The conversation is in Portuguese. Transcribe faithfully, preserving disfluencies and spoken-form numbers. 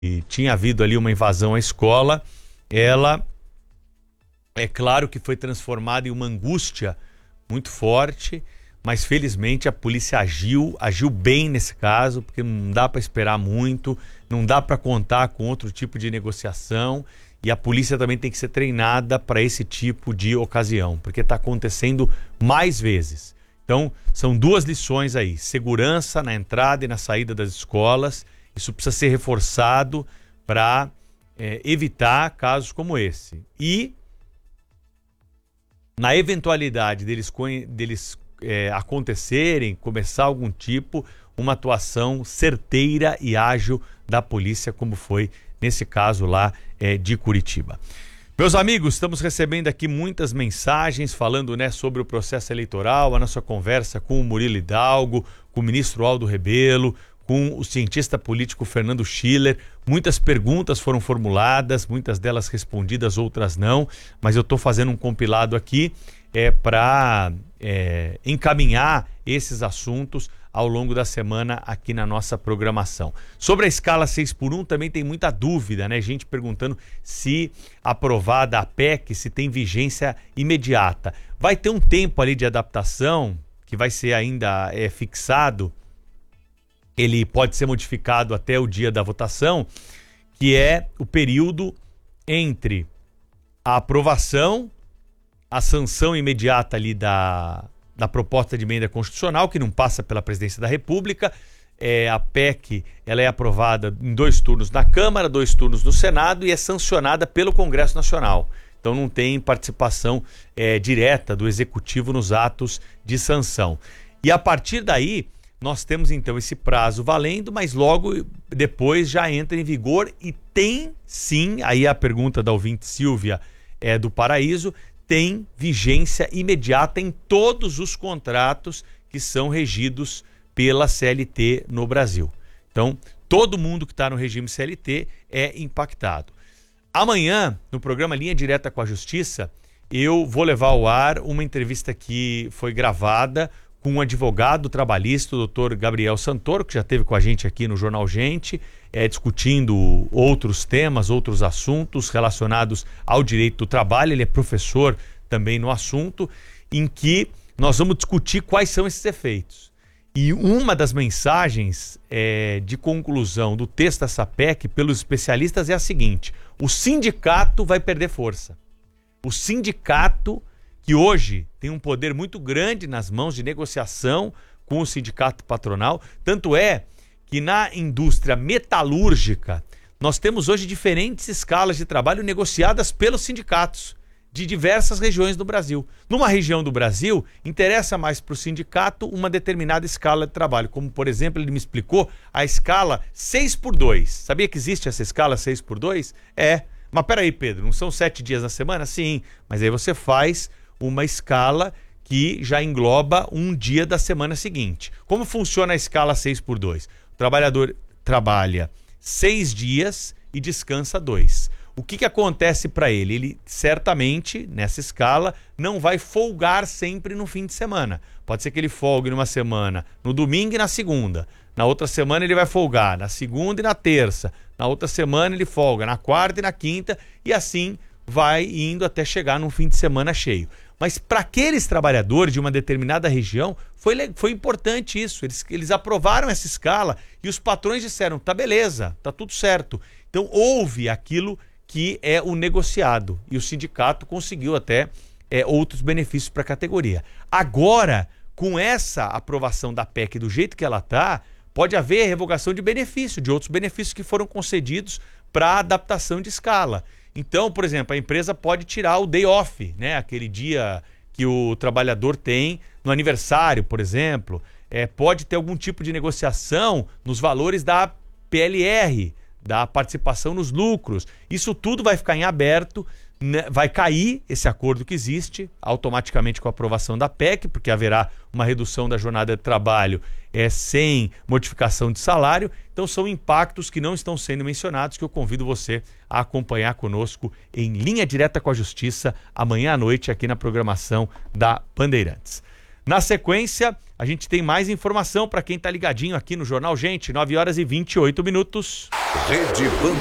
e tinha havido ali uma invasão à escola, ela, é claro que foi transformada em uma angústia muito forte, mas felizmente a polícia agiu, agiu bem nesse caso, porque não dá para esperar muito, não dá para contar com outro tipo de negociação, e a polícia também tem que ser treinada para esse tipo de ocasião, porque está acontecendo mais vezes. Então, são duas lições aí: segurança na entrada e na saída das escolas. Isso precisa ser reforçado para é, evitar casos como esse. E, na eventualidade deles, deles é, acontecerem, começar algum tipo, uma atuação certeira e ágil da polícia, como foi nesse caso lá é, de Curitiba. Meus amigos, estamos recebendo aqui muitas mensagens falando, né, sobre o processo eleitoral, a nossa conversa com o Murilo Hidalgo, com o ministro Aldo Rebelo, com o cientista político Fernando Schiller. Muitas perguntas foram formuladas, muitas delas respondidas, outras não, mas eu estou fazendo um compilado aqui é, para é, encaminhar esses assuntos ao longo da semana aqui na nossa programação. Sobre a escala seis por um também tem muita dúvida, né? Gente perguntando se aprovada a P E C, se tem vigência imediata. Vai ter um tempo ali de adaptação, que vai ser ainda é, fixado, ele pode ser modificado até o dia da votação, que é o período entre a aprovação, a sanção imediata ali da... da proposta de emenda constitucional, que não passa pela presidência da República. É, a P E C ela é aprovada em dois turnos na Câmara, dois turnos no Senado e é sancionada pelo Congresso Nacional. Então não tem participação é, direta do Executivo nos atos de sanção. E a partir daí, nós temos então esse prazo valendo, mas logo depois já entra em vigor e tem sim, aí a pergunta da ouvinte Silvia é do Paraíso, tem vigência imediata em todos os contratos que são regidos pela C L T no Brasil. Então, todo mundo que está no regime C L T é impactado. Amanhã, no programa Linha Direta com a Justiça, eu vou levar ao ar uma entrevista que foi gravada com um advogado trabalhista, o doutor Gabriel Santoro, que já esteve com a gente aqui no Jornal Gente, é, discutindo outros temas, outros assuntos relacionados ao direito do trabalho. Ele é professor também no assunto, em que nós vamos discutir quais são esses efeitos. E uma das mensagens é, de conclusão do texto dessa P E C pelos especialistas é a seguinte: o sindicato vai perder força. O sindicato, que hoje tem um poder muito grande nas mãos de negociação com o sindicato patronal, tanto é que na indústria metalúrgica nós temos hoje diferentes escalas de trabalho negociadas pelos sindicatos de diversas regiões do Brasil. Numa região do Brasil, interessa mais para o sindicato uma determinada escala de trabalho, como, por exemplo, ele me explicou a escala seis por dois. Sabia que existe essa escala seis por dois? É. Mas peraí, Pedro, não são sete dias na semana? Sim, mas aí você faz uma escala que já engloba um dia da semana seguinte. Como funciona a escala seis por dois? O trabalhador trabalha seis dias e descansa dois. O que que acontece para ele? Ele certamente, nessa escala, não vai folgar sempre no fim de semana. Pode ser que ele folgue numa semana no domingo e na segunda. Na outra semana ele vai folgar na segunda e na terça. Na outra semana ele folga na quarta e na quinta, e assim vai indo até chegar num fim de semana cheio. Mas para aqueles trabalhadores de uma determinada região, foi, foi importante isso. Eles, eles aprovaram essa escala e os patrões disseram, tá beleza, tá tudo certo. Então houve aquilo que é o negociado e o sindicato conseguiu até é, outros benefícios para a categoria. Agora, com essa aprovação da P E C do jeito que ela está, pode haver revogação de benefício, de outros benefícios que foram concedidos para adaptação de escala. Então, por exemplo, a empresa pode tirar o day off, né? Aquele dia que o trabalhador tem no aniversário, por exemplo. É, pode ter algum tipo de negociação nos valores da P L R, da participação nos lucros. Isso tudo vai ficar em aberto, né? Vai cair esse acordo que existe automaticamente com a aprovação da P E C, porque haverá uma redução da jornada de trabalho é, sem modificação de salário. Então são impactos que não estão sendo mencionados, que eu convido você a acompanhar conosco em Linha Direta com a Justiça amanhã à noite aqui na programação da Bandeirantes. Na sequência, a gente tem mais informação para quem está ligadinho aqui no Jornal Gente, nove horas e vinte e oito minutos. Rede